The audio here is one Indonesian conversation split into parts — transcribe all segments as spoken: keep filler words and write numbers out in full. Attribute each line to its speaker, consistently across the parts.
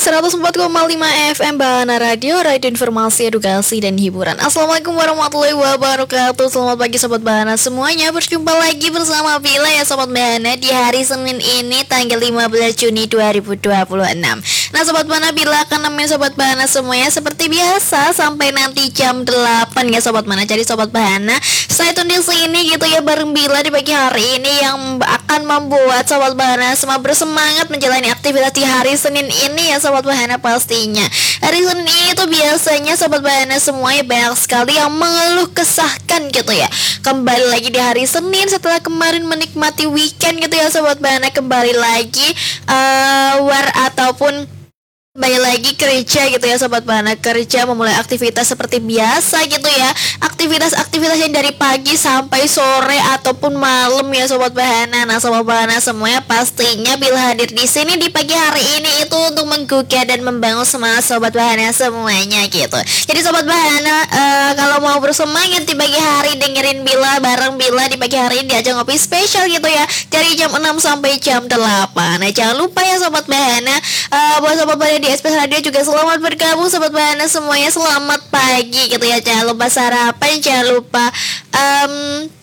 Speaker 1: seratus empat koma lima F M Bahana Radio, radio informasi, edukasi, dan hiburan. Assalamualaikum warahmatullahi wabarakatuh. Selamat pagi Sobat Bahana semuanya. Berjumpa lagi bersama Bila ya Sobat Bahana di hari Senin ini tanggal lima belas Juni dua ribu dua puluh enam. Nah Sobat Bahana, Bila akan nemenin Sobat Bahana semuanya seperti biasa sampai nanti jam delapan ya Sobat Bahana. Jadi Sobat Bahana, saya tune di sini gitu ya bareng Bila di pagi hari ini yang akan membuat Sobat Bahana semua bersemangat menjalani aktivitas di hari Senin ini ya Sobat Bahana pastinya. Hari Senin itu biasanya Sobat Bahana semuanya banyak sekali yang mengeluh kesahkan gitu ya. Kembali lagi di hari Senin setelah kemarin menikmati weekend gitu ya Sobat Bahana, kembali lagi uh, war ataupun kembali lagi kerja gitu ya Sobat Bahana, kerja memulai aktivitas seperti biasa gitu ya. Aktivitas-aktivitas yang dari pagi sampai sore ataupun malam ya Sobat Bahana. Nah Sobat Bahana semuanya pastinya Bila hadir di sini di pagi hari ini itu untuk menggugah dan membangun semangat Sobat Bahana semuanya gitu. Jadi Sobat Bahana uh, kalau mau bersemangat di pagi hari dengerin Bila bareng Bila di pagi hari ini diajak ngopi spesial gitu ya dari jam enam sampai jam delapan. Nah jangan lupa ya Sobat Bahana, uh, buat Sobat Bahana di S P S Radio juga selamat bergabung Sobat Bahana semuanya, selamat pagi gitu ya. Jangan lupa sarapan, jangan lupa um,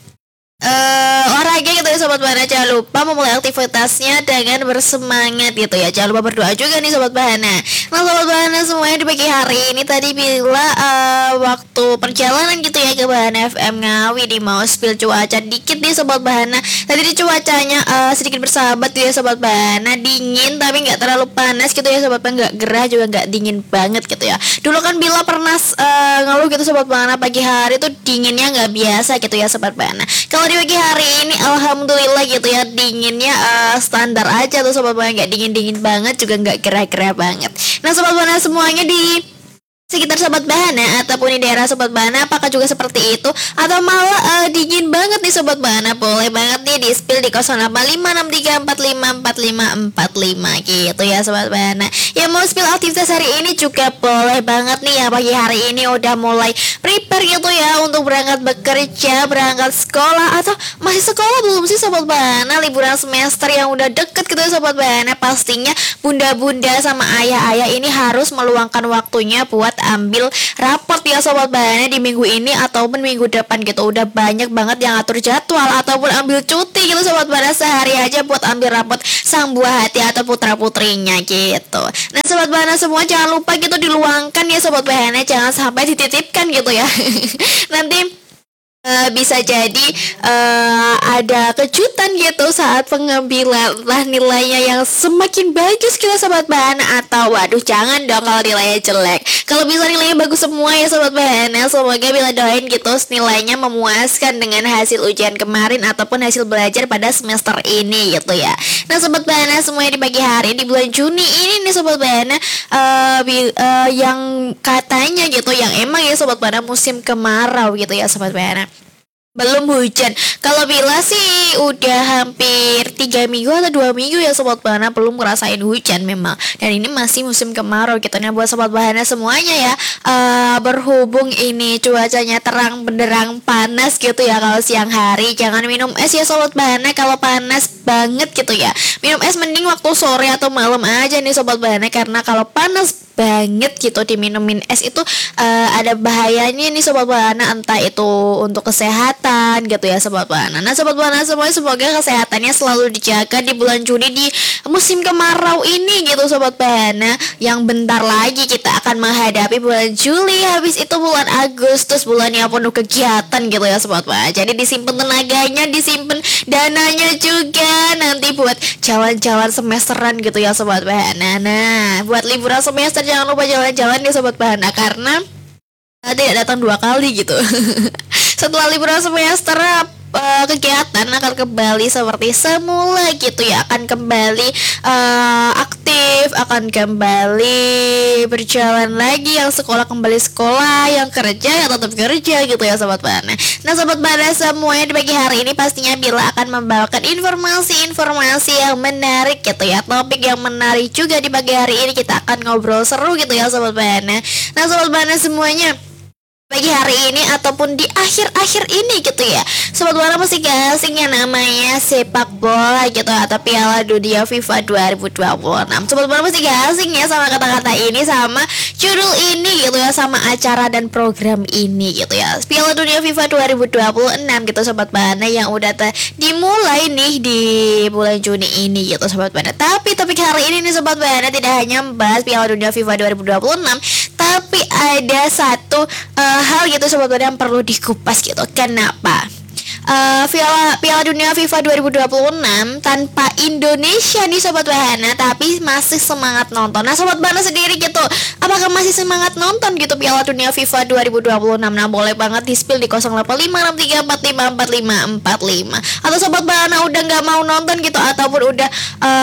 Speaker 1: Uh, olahraga gitu ya Sobat Bahana, jangan lupa memulai aktivitasnya dengan bersemangat gitu ya. Jangan lupa berdoa juga nih Sobat Bahana. Nah Sobat Bahana semuanya di pagi hari ini tadi Bila uh, waktu perjalanan gitu ya ke Bahana F M Ngawi di mau spill cuaca dikit nih Sobat Bahana. Tadi di cuacanya uh, sedikit bersahabat gitu ya Sobat Bahana, dingin tapi nggak terlalu panas gitu ya Sobat Bahana, nggak gerah juga nggak dingin banget gitu ya. Dulu kan Bila pernah uh, ngeluh gitu Sobat Bahana, pagi hari tuh dinginnya nggak biasa gitu ya Sobat Bahana. Kalau di pagi hari ini alhamdulillah gitu ya dinginnya uh, standar aja tuh Sobat Bahana, nggak dingin-dingin banget juga nggak gerah-gerah banget. Nah Sobat Bahana semuanya di sekitar Sobat Bahana ataupun di daerah Sobat Bahana apakah juga seperti itu atau malah uh, dingin banget nih Sobat Bahana? Boleh banget nih di spill di nol delapan lima enam tiga empat lima empat lima empat lima gitu ya Sobat Bahana. Yang mau spill aktivitas hari ini juga boleh banget nih ya, pagi hari ini udah mulai prepare gitu ya untuk berangkat bekerja, berangkat sekolah, atau masih sekolah belum sih Sobat Bahana? Liburan semester yang udah deket gitu ya Sobat Bahana, pastinya bunda-bunda sama ayah-ayah ini harus meluangkan waktunya buat ambil raport ya Sobat Bahana di minggu ini ataupun minggu depan gitu. Udah banyak banget yang atur jadwal ataupun ambil cuti gitu Sobat Bahana, sehari aja buat ambil raport sang buah hati atau putra putrinya gitu. Nah Sobat Bahana semua jangan lupa gitu diluangkan ya Sobat Bahana, jangan sampai dititipkan gitu ya. Nanti Uh, bisa jadi uh, ada kejutan gitu saat pengambilan lah nilainya yang semakin bagus kita Sobat Bahana, atau waduh jangan dong kalau nilainya jelek. Kalau bisa nilainya bagus semua ya Sobat Bahana, semoga Bila doain gitu nilainya memuaskan dengan hasil ujian kemarin ataupun hasil belajar pada semester ini gitu ya. Nah Sobat Bahana semuanya di pagi hari di bulan Juni ini nih Sobat Bahana, uh, uh, yang katanya gitu yang emang ya Sobat Bahana musim kemarau gitu ya Sobat Bahana, belum hujan. Kalau Bila sih udah hampir tiga minggu atau dua minggu ya Sobat Bahana belum ngerasain hujan memang. Dan ini masih musim kemarau gitu. Nah buat Sobat Bahana semuanya ya, uh, berhubung ini cuacanya terang benderang panas gitu ya kalau siang hari, jangan minum es ya Sobat Bahana kalau panas banget gitu ya. Minum es mending waktu sore atau malam aja nih Sobat Bahana, karena kalau panas banget gitu diminumin es itu uh, ada bahayanya nih Sobat Bahana, entah itu untuk kesehatan gitu ya Sobat Bahana. Nah Sobat Bahana semuanya semoga kesehatannya selalu dijaga di bulan Juni di musim kemarau ini gitu Sobat Bahana, yang bentar lagi kita akan menghadapi bulan Juli, habis itu bulan Agustus, bulan yang penuh kegiatan gitu ya Sobat Bahana. Jadi disimpan tenaganya, disimpan dananya juga nanti buat jalan-jalan semesteran gitu ya Sobat Bahana. Nah buat liburan semester jangan lupa jalan-jalan ya Sobat Bahana, karena tidak datang dua kali gitu. Setelah liburan semester uh, kegiatan akan kembali seperti semula gitu ya, akan kembali uh, aktif, akan kembali berjalan lagi, yang sekolah kembali sekolah, yang kerja ya tetap kerja gitu ya Sobat Bahana. Nah Sobat Bahana semuanya di pagi hari ini pastinya Bila akan membawakan informasi-informasi yang menarik gitu ya, topik yang menarik juga di pagi hari ini, kita akan ngobrol seru gitu ya Sobat Bahana. Nah Sobat Bahana semuanya, pagi hari ini ataupun di akhir-akhir ini gitu ya. Sobat Bahana pasti gak asing yang namanya sepak bola gitu atau Piala Dunia FIFA dua ribu dua puluh enam. Sobat Bahana pasti gak asing ya sama kata-kata ini, sama judul ini gitu ya, sama acara dan program ini gitu ya. Piala Dunia FIFA dua ribu dua puluh enam gitu Sobat Bahana, yang udah te- dimulai nih di bulan Juni ini gitu Sobat Bahana. Tapi topik hari ini nih Sobat Bahana tidak hanya membahas Piala Dunia FIFA dua ribu dua puluh enam, tapi ada satu uh, hal gitu Sobat Bahana yang perlu dikupas gitu. Kenapa? Uh, Piala, Piala Dunia FIFA dua ribu dua puluh enam tanpa Indonesia nih Sobat Bahana, tapi masih semangat nonton. Nah Sobat Bahana sendiri gitu, apakah masih semangat nonton gitu Piala Dunia FIFA dua ribu dua puluh enam? Nah boleh banget di-spill di nol delapan lima enam tiga empat lima empat lima empat lima. Atau Sobat Bahana udah gak mau nonton gitu, ataupun udah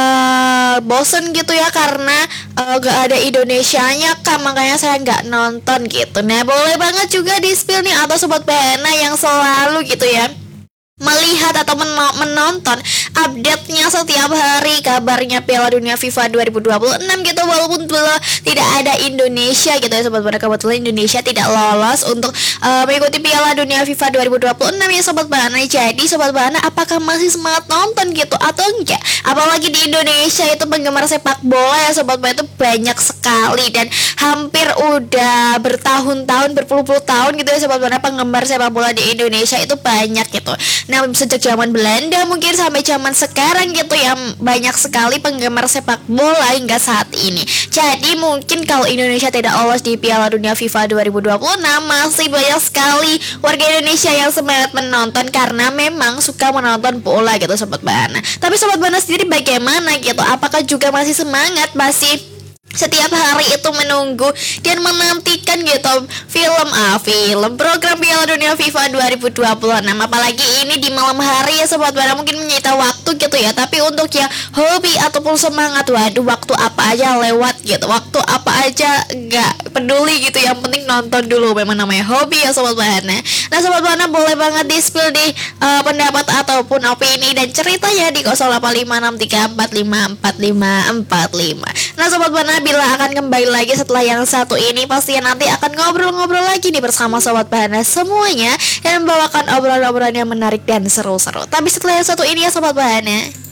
Speaker 1: uh, bosen gitu ya karena uh, gak ada Indonesianya kan, makanya saya gak nonton gitu. Nah boleh banget juga di-spill nih, atau Sobat Bahana yang selalu gitu ya melihat atau men- menonton update-nya setiap hari kabarnya Piala Dunia FIFA dua ribu dua puluh enam gitu, walaupun belum tidak ada Indonesia gitu ya Sobat Bahana. Kebetulan Indonesia tidak lolos untuk uh, mengikuti Piala Dunia FIFA dua ribu dua puluh enam ya Sobat Bahana. Jadi Sobat Bahana apakah masih semangat nonton gitu atau enggak? Apalagi di Indonesia itu penggemar sepak bola ya Sobat Bahana itu banyak sekali, dan hampir udah bertahun-tahun, berpuluh-puluh tahun gitu ya Sobat Bahana, penggemar sepak bola di Indonesia itu banyak gitu. Nah sejak zaman Belanda mungkin sampai zaman sekarang gitu ya, banyak sekali penggemar sepak bola hingga saat ini. Jadi mungkin kalau Indonesia tidak lolos di Piala Dunia FIFA dua ribu dua puluh enam, masih banyak sekali warga Indonesia yang semangat menonton karena memang suka menonton bola gitu Sobat Bahana. Tapi Sobat Bahana sendiri bagaimana gitu? Apakah juga masih semangat, masih setiap hari itu menunggu dan menantikan gitu film ah film program Piala Dunia FIFA dua ribu dua puluh enam? Apalagi ini di malam hari ya Sobat Bahana, mungkin menyita waktu gitu ya. Tapi untuk yang hobi ataupun semangat, waduh waktu apa aja lewat gitu, waktu apa aja gak peduli gitu, yang penting nonton dulu. Memang namanya hobi ya Sobat Bahana. Nah Sobat Bahana boleh banget di-spill di uh, pendapat ataupun opini dan ceritanya di nol delapan lima enam tiga empat lima empat lima empat lima. Nah Sobat Bahana, bila akan kembali lagi setelah yang satu ini, pastinya nanti akan ngobrol-ngobrol lagi nih bersama Sobat Bahana semuanya, dan membawakan obrolan-obrolan yang menarik dan seru-seru. Tapi setelah yang satu ini ya Sobat Bahana.